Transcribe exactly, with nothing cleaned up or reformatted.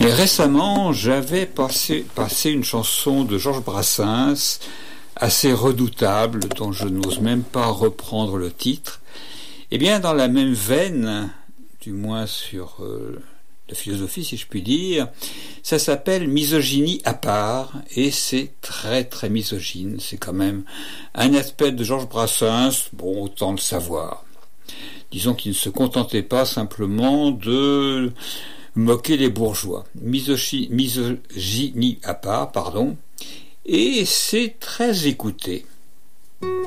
Mais récemment, j'avais passé, passé une chanson de Georges Brassens, assez redoutable, dont je n'ose même pas reprendre le titre. Eh bien, dans la même veine, du moins sur euh, la philosophie, si je puis dire, ça s'appelle Misogynie à part, et c'est très très misogyne. C'est quand même un aspect de Georges Brassens, bon, autant le savoir. Disons qu'il ne se contentait pas simplement de moquer les bourgeois. Misogynie, misogynie à part, pardon, et c'est très écouté.